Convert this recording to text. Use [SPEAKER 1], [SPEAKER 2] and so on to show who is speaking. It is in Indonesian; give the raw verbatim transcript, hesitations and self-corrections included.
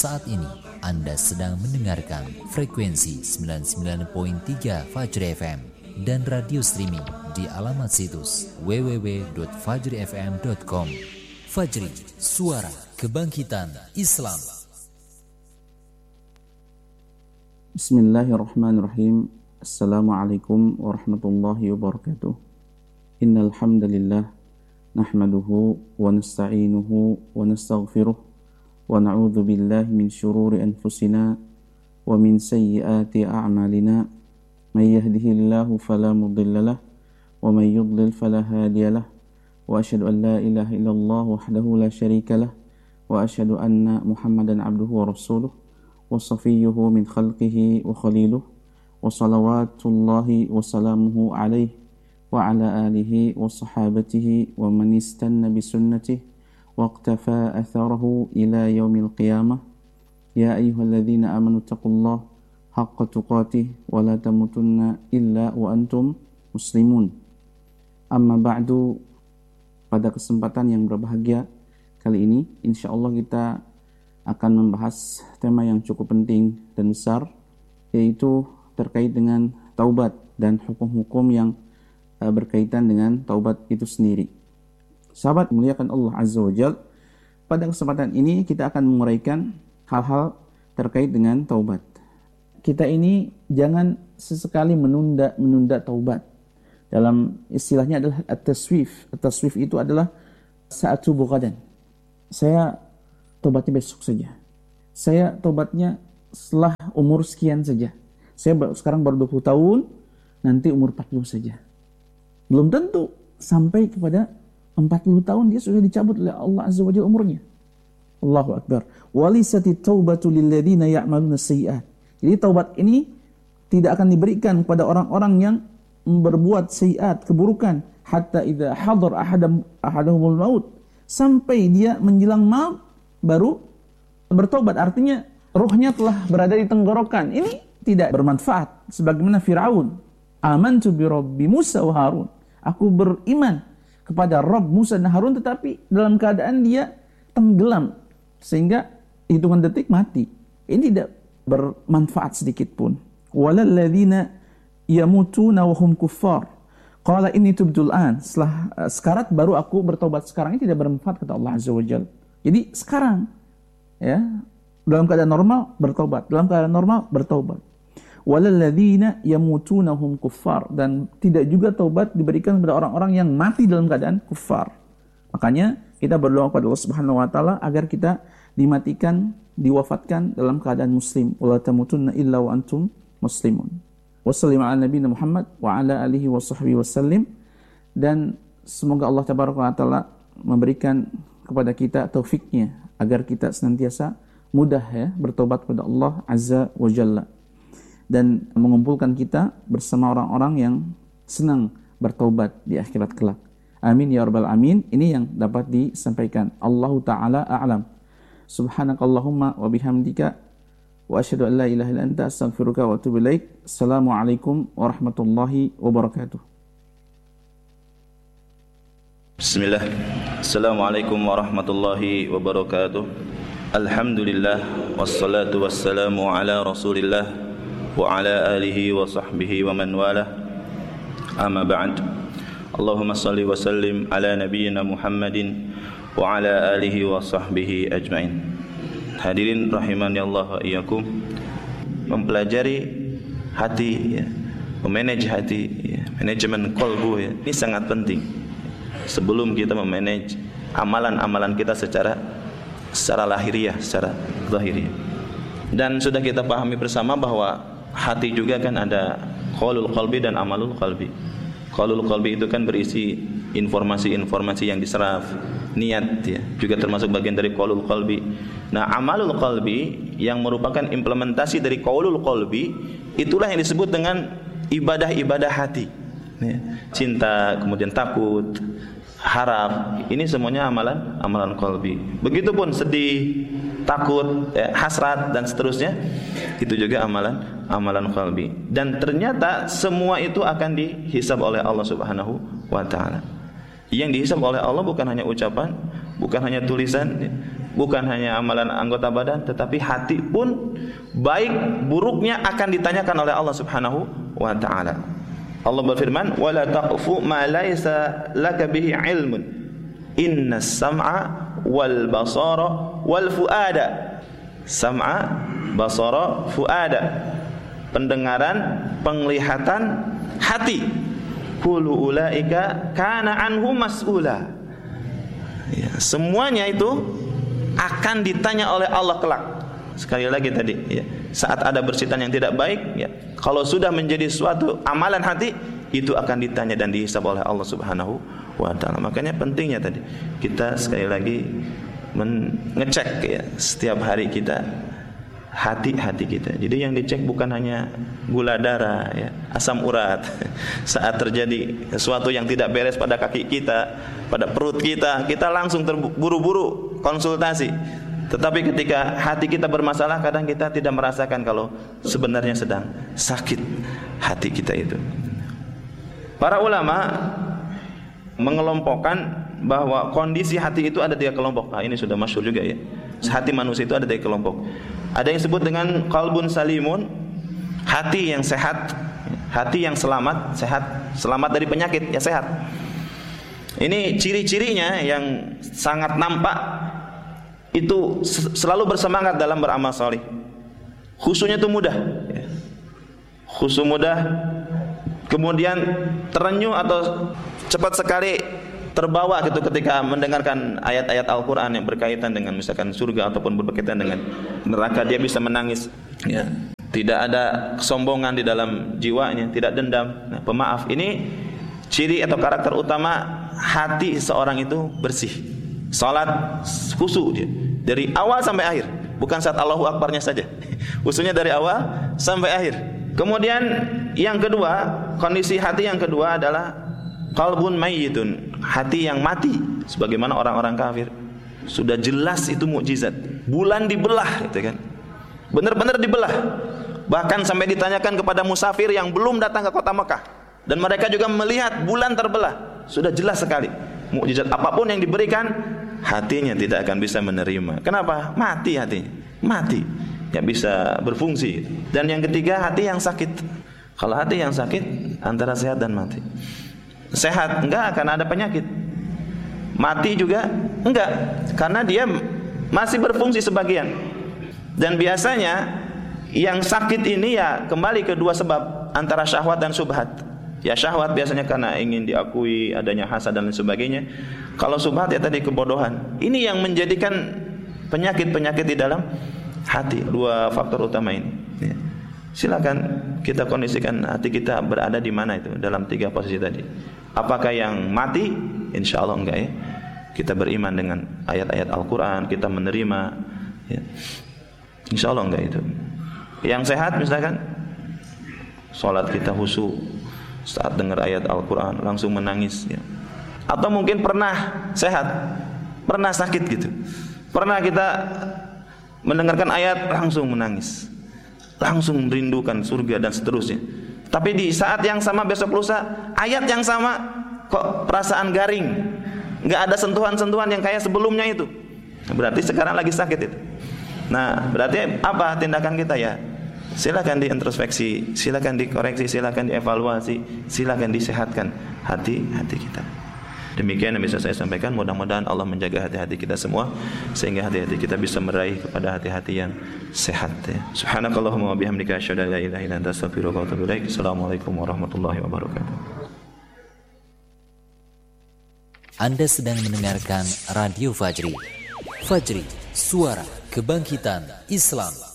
[SPEAKER 1] Saat ini Anda sedang mendengarkan frekuensi sembilan puluh sembilan koma tiga Fajri F M dan radio streaming di alamat situs w w w titik fajri f m titik com. Fajri, suara kebangkitan Islam.
[SPEAKER 2] Bismillahirrahmanirrahim. Assalamualaikum warahmatullahi wabarakatuh. Innal hamdalillah nahmaduhu wa nasta'inuhu wa nastaghfiruh wa na'udzu billahi min syururi anfusina wa min sayyiati a'malina. May yahdihillahu fala mudhillalah wa may yudlil fala hadiyalah. Wa asyhadu an la ilaha illallah wahdahu la syarikalah wa asyhadu anna Muhammadan abduhu wa rasuluh wa safiyyuhu min khalqihi wa khaliluh wa salawatullahi wa salamuhu alaihi wa ala alihi wa sahabatihi wa man istanna bi sunnatihi waqtafa atharahu ila yaumil qiyamah. Ya ayyuhalladzina amanu taqullaha haqqa tuqatih wa la tamutunna illa wa antum muslimun. Amma ba'du, pada kesempatan yang berbahagia kali ini insyaallah kita akan membahas tema yang cukup penting dan besar, yaitu terkait dengan taubat dan hukum-hukum yang uh, berkaitan dengan taubat itu sendiri. Sahabat muliakan Allah Azza wa Jalla, pada kesempatan ini kita akan menguraikan hal-hal terkait dengan taubat. Kita ini jangan sesekali menunda menunda taubat. Dalam istilahnya adalah at-taswif. At-taswif itu adalah sa'atubu ghadan. Saya taubatnya besok saja. Saya taubatnya setelah umur sekian saja. Saya sekarang baru dua puluh tahun, nanti umur empat puluh saja. Belum tentu sampai kepada empat puluh tahun dia sudah dicabut oleh Allah Azza wa Jalla umurnya. Allahu Akbar. Walisati taubatu lilladzina ya'maluna sayyi'at. Jadi taubat ini tidak akan diberikan kepada orang-orang yang berbuat sayyi'at, keburukan, hatta idza hadar ahadam ahadahumul maut, sampai dia menjelang maut baru bertobat. Artinya ruhnya telah berada di tenggorokan. Ini tidak bermanfaat, sebagaimana Fir'aun. Amantu bi Rabbi Musa wa Harun. Aku beriman kepada Rabb Musa dan Harun, tetapi dalam keadaan dia tenggelam sehingga hitungan detik mati. Ini tidak bermanfaat sedikit pun. Walalladzina yamutuna wa hum kuffar. Qala inni tubtul an. Setelah uh, sekarat baru aku bertobat sekarang. Ini tidak bermanfaat kata Allah Azza wa Jalla. Jadi sekarang ya, dalam keadaan normal bertobat, dalam keadaan normal bertobat. Walalladzina yamutuna hum kuffar, dan tidak juga taubat diberikan kepada orang-orang yang mati dalam keadaan kufar. Makanya kita berdoa kepada Allah Subhanahu wa taala agar kita dimatikan, diwafatkan dalam keadaan muslim. Wala tamutunna illa wa antum muslimun. Wassallallahu ala nabiyina Muhammad wa ala alihi wa sahbihi wasallim. Dan semoga Allah tabaraka wa taala memberikan kepada kita taufiknya agar kita senantiasa mudah ya bertobat kepada Allah Azza wa Jalla, dan mengumpulkan kita bersama orang-orang yang senang bertaubat di akhirat kelak. Amin ya rabbal amin. Ini yang dapat disampaikan. Allahu ta'ala a'lam. Subhanakallahumma wa bihamdika wa asyhadu an la ilaha illa anta astaghfiruka wa atubu ilaik. Assalamualaikum warahmatullahi wabarakatuh.
[SPEAKER 3] Bismillah. Assalamualaikum warahmatullahi wabarakatuh. Alhamdulillah wassalatu wassalamu ala Rasulillah wa ala alihi wa sahbihi wa man wala. Amma ba'd. Allahumma salli wa sallim ala nabiyyina Muhammadin wa ala alihi wa sahbihi ajmain. Hadirin rahimani Allah wa iyyakum, mempelajari hati ya, memanage hati ya, manajemen qalbu ya, ini sangat penting sebelum kita memanage amalan-amalan kita secara secara lahiriah, secara zahiriah. Dan sudah kita pahami bersama bahwa hati juga kan ada qaulul qalbi dan amalul qalbi. Qaulul qalbi itu kan berisi informasi-informasi yang diserap, niat ya, juga termasuk bagian dari qaulul qalbi. Nah, amalul qalbi yang merupakan implementasi dari qaulul qalbi, itulah yang disebut dengan ibadah-ibadah hati ya. Cinta, kemudian takut, harap, ini semuanya amalan amalan qalbi. Begitupun sedih, takut, ya, hasrat dan seterusnya, itu juga amalan amalan qalbi. Dan ternyata semua itu akan dihisab oleh Allah Subhanahu wa taala. Yang dihisab oleh Allah bukan hanya ucapan, bukan hanya tulisan, bukan hanya amalan anggota badan, tetapi hati pun baik buruknya akan ditanyakan oleh Allah Subhanahu wa taala. Allah berfirman, "Wala taqfu ma laisa laka bihi ilmun. Innas sam'a wal basara wal fuada." Sam'a, basara, fuada. Pendengaran, penglihatan, hati. Kullu ulaika kana anhu mas'ula. Ya, semuanya itu akan ditanya oleh Allah kelak. Sekali lagi tadi, ya, saat ada bersitan yang tidak baik, ya, kalau sudah menjadi suatu amalan hati, itu akan ditanya dan dihisab oleh Allah Subhanahu wa taala. Makanya pentingnya tadi kita sekali lagi mengecek, ya, setiap hari kita hati-hati kita. Jadi yang dicek bukan hanya gula darah, ya, asam urat. Saat terjadi sesuatu yang tidak beres pada kaki kita, pada perut kita, kita langsung terburu-buru konsultasi. Tetapi ketika hati kita bermasalah, kadang kita tidak merasakan kalau sebenarnya sedang sakit hati kita itu. Para ulama mengelompokkan bahwa kondisi hati itu ada tiga kelompok. Nah, ini sudah masyhur juga, ya. Hati manusia itu ada tiga kelompok. Ada yang disebut dengan qalbun salimun, hati yang sehat, hati yang selamat, sehat, selamat dari penyakit, ya sehat. Ini ciri-cirinya yang sangat nampak, itu selalu bersemangat dalam beramal saleh. Khusyuknya itu mudah, ya. Khusyuk mudah, kemudian terenyuh atau cepat sekali terbawa gitu ketika mendengarkan ayat-ayat Al-Quran yang berkaitan dengan misalkan surga ataupun berkaitan dengan neraka, dia bisa menangis, ya. Tidak ada kesombongan di dalam jiwanya, tidak dendam, nah, pemaaf. Ini ciri atau karakter utama hati seorang itu bersih. Salat khusyuk dia dari awal sampai akhir, bukan saat Allahu Akbarnya saja. Khusyuknya dari awal sampai akhir. Kemudian yang kedua, kondisi hati yang kedua adalah qalbun mayyitun, hati yang mati, sebagaimana orang-orang kafir. Sudah jelas itu mukjizat. Bulan dibelah, gitu kan. Benar-benar dibelah. Bahkan sampai ditanyakan kepada musafir yang belum datang ke kota Mekah, dan mereka juga melihat bulan terbelah. Sudah jelas sekali. Mukjizat apapun yang diberikan, hatinya tidak akan bisa menerima. Kenapa? Mati hatinya. Mati. Tidak bisa berfungsi. Dan yang ketiga, hati yang sakit. Kalau hati yang sakit, antara sehat dan mati. Sehat enggak, karena ada penyakit. Mati juga enggak, karena dia masih berfungsi sebagian. Dan biasanya yang sakit ini ya kembali ke dua sebab, antara syahwat dan subhat. Ya syahwat biasanya karena ingin diakui, adanya hasad dan lain sebagainya. Kalau subhat ya tadi kebodohan. Ini yang menjadikan penyakit-penyakit di dalam hati. Dua faktor utama ini, ya. Silakan kita kondisikan hati kita berada di mana itu dalam tiga posisi tadi. Apakah yang mati? Insya Allah enggak, ya. Kita beriman dengan ayat-ayat Al-Quran, kita menerima, ya. Insya Allah enggak itu. Yang sehat misalkan sholat kita khusyuk, saat dengar ayat Al-Quran langsung menangis, ya. Atau mungkin pernah sehat, pernah sakit gitu, pernah kita mendengarkan ayat langsung menangis, langsung merindukan surga dan seterusnya. Tapi di saat yang sama besok lusa, ayat yang sama kok perasaan garing, nggak ada sentuhan-sentuhan yang kayak sebelumnya itu. Berarti sekarang lagi sakit itu. Nah, berarti apa tindakan kita, ya? Silakan diintrospeksi, silakan dikoreksi, silakan dievaluasi, silakan disehatkan hati-hati kita. Demikian yang bisa saya sampaikan. Mudah-mudahan Allah menjaga hati-hati kita semua, sehingga hati-hati kita bisa meraih kepada hati-hati yang sehat, ya. Subhanakallahumma wa bihamdika asyhadu an la ilaha illa anta astaghfiruka wa atubu ilaik. Assalamualaikum warahmatullahi wabarakatuh.
[SPEAKER 1] Anda sedang mendengarkan Radio Fajri. Fajri, suara kebangkitan Islam.